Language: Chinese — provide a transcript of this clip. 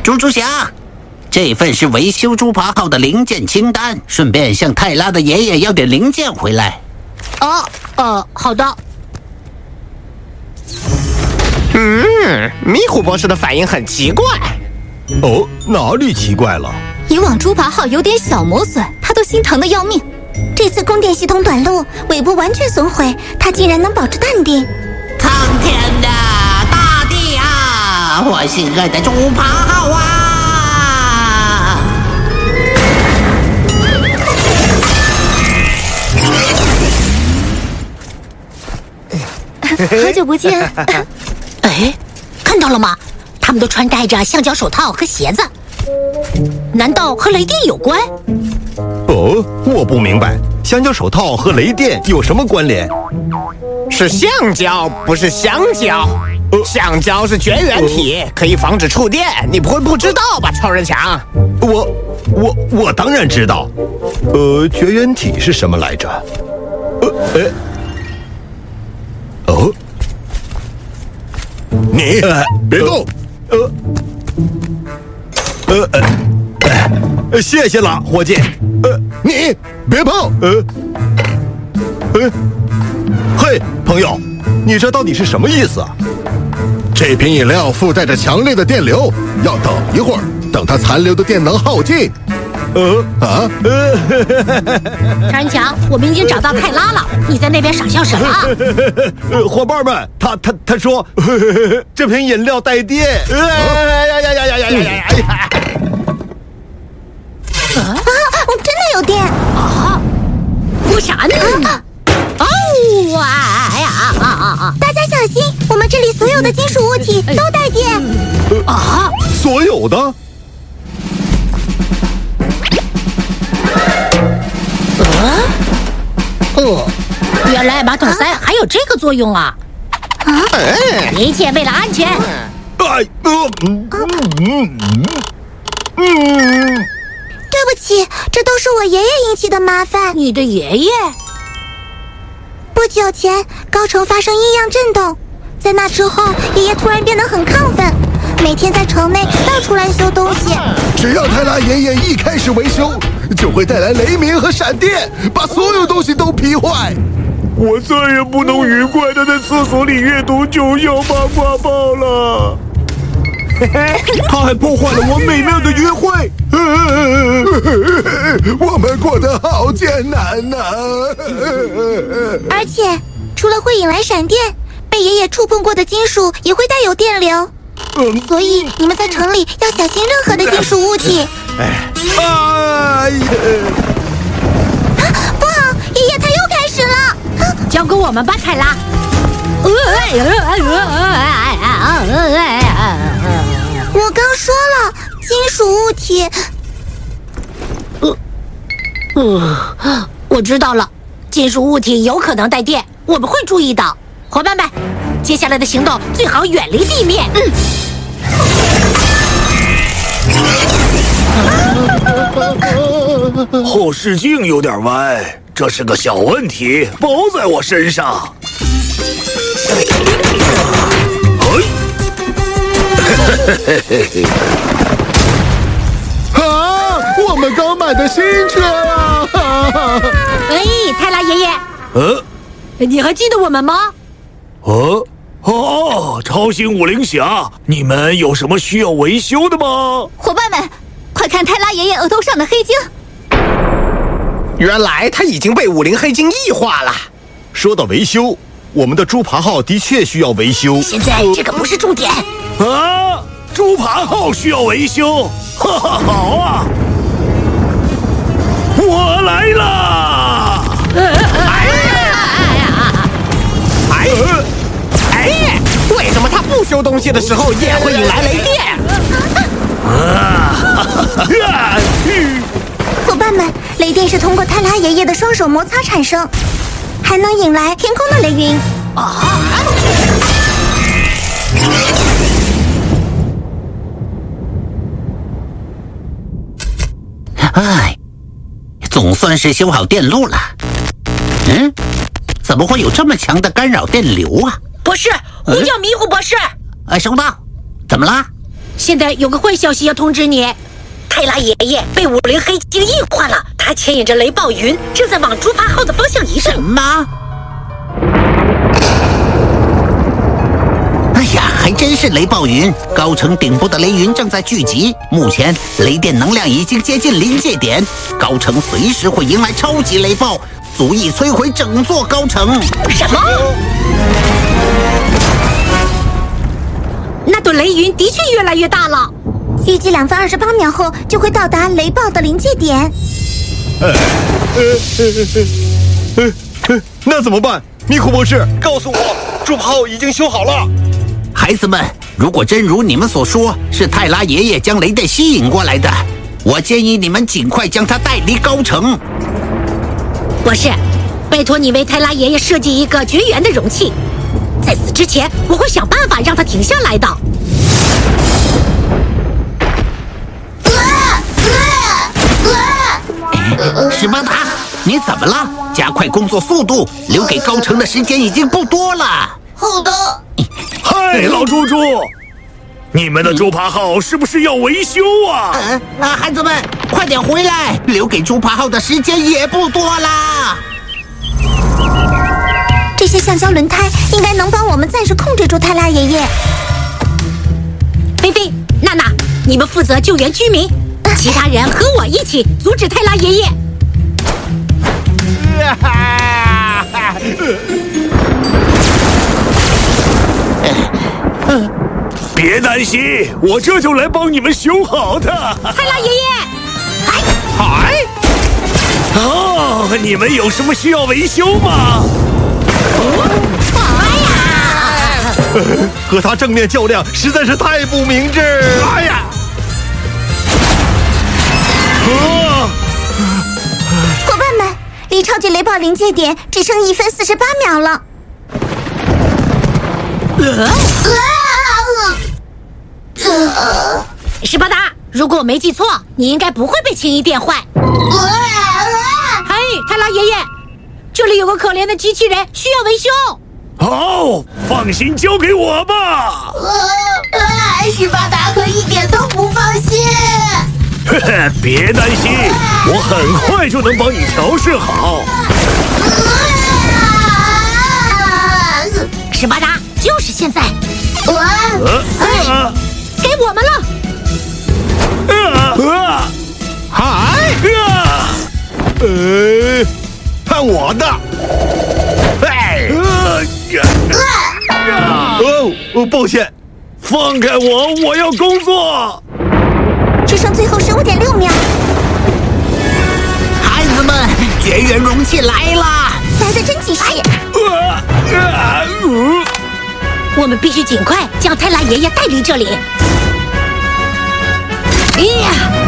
猪猪侠，这份是维修猪扒号的零件清单，顺便向泰拉的爷爷要点零件回来。 好的。 迷糊博士的反应很奇怪。 哦，哪里奇怪了？ 以往猪扒号有点小磨损，他都心疼的要命。这次供电系统短路，尾部完全损毁，他竟然能保持淡定。 苍天的大地啊，我心爱的猪扒号啊！ 好久不见。 哎，看到了吗？他们都穿戴着橡胶手套和鞋子，难道和雷电有关？ 哦，我不明白，橡胶手套和雷电有什么关联？ 是橡胶，不是香蕉。橡胶是绝缘体，可以防止触电。你不会不知道吧，超人强？ 我当然知道。绝缘体是什么来着？ 你别动。 谢谢了，伙计。 你别碰。 嘿，朋友，你这到底是什么意思啊？ 这瓶饮料附带着强烈的电流，要等一会儿，等它残留的电能耗尽。 超人强，我们已经找到泰拉了，你在那边傻笑什么啊？ 伙伴们，他说这瓶饮料带电。 真的有电啊！为啥呢？ 大家小心，我们这里所有的金属物体都带电。 所有的？ 原来马桶塞还有这个作用啊！一切为了安全。 对不起，这都是我爷爷引起的麻烦。 你的爷爷？ 不久前，高城发生异样震动，在那之后，爷爷突然变得很亢奋，每天在城内到处乱修东西。 只要泰拉爷爷一开始维修，就会带来雷鸣和闪电，把所有东西都劈坏。 我再也不能愉快地在厕所里阅读9小八卦报了。 他还破坏了我美妙的约会。我们过得好艰难呐。 而且，除了会引来闪电，被爷爷触碰过的金属也会带有电流。所以你们在城里要小心任何的金属物体。不好，爷爷他又开始了。 交给我们吧，泰拉。 我刚说了，金属物体。 我知道了，金属物体有可能带电，我们会注意的。伙伴们，接下来的行动最好远离地面。 后视镜有点歪，这是个小问题，包在我身上。 我们刚买的新车啊！ 泰拉爷爷，你还记得我们吗？ 超星50侠，你们有什么需要维修的吗？ 伙伴们，快看泰拉爷爷额头上的黑晶！ 原来他已经被50黑晶异化了。 说到维修，我们的猪扒号的确需要维修。 现在这个不是重点。 猪扒号需要维修，好啊！我来啦！ 为什么他不修东西的时候也会引来雷电？ 伙伴们，雷电是通过泰拉爷爷的双手摩擦产生，还能引来天空的雷云。 总算是修好电路了。怎么会有这么强的干扰电流啊？ 博士，呼叫迷糊博士。 收到。怎么啦？ 现在有个坏消息要通知你，泰拉爷爷被武灵黑鲸异化了，他牵引着雷暴云，正在往猪扒号的方向移动。 什么？哎呀，还真是雷暴云！高城顶部的雷云正在聚集，目前雷电能量已经接近临界点，高城随时会迎来超级雷暴，足以摧毁整座高城。 什么？那朵雷云的确越来越大了， 预计2分28秒后就会到达雷暴的临界点。 那怎么办？迷糊博士，告诉我，猪扒号已经修好了。 孩子们，如果真如你们所说，是泰拉爷爷将雷电吸引过来的，我建议你们尽快将它带离高城。 博士，拜托你为泰拉爷爷设计一个绝缘的容器，在此之前，我会想办法让它停下来的。 史巴达，你怎么了？加快工作速度，留给高城的时间已经不多了。 好的。 嗨，老猪猪，你们的猪扒号是不是要维修啊？ 孩子们，快点回来，留给猪扒号的时间也不多啦。 这些橡胶轮胎应该能帮我们暂时控制住泰拉爷爷。 菲菲、娜娜，你们负责救援居民，其他人和我一起阻止泰拉爷爷。 别担心，我这就来帮你们修好的。 泰拉爷爷， 嗨！哦，你们有什么需要维修吗？ 和他正面较量实在是太不明智。 哎呀！ 伙伴们，离超级雷暴临界点只剩1分48秒了。 史巴达，如果我没记错，你应该不会被轻易电坏。嘿，泰拉爷爷，这里有个可怜的机器人需要维修。 哦，放心，交给我吧。 史巴达可一点都不放心。 嘿嘿，别担心，我很快就能帮你调试好。 史巴达，就是现在，给我们了。 嗨！看我的！哎！抱歉， 放开我，我要工作。 只剩最后15.6秒。 孩子们，绝缘容器来啦！ 来得真及时。 我们必须尽快将泰拉爷爷带离这里。哎呀！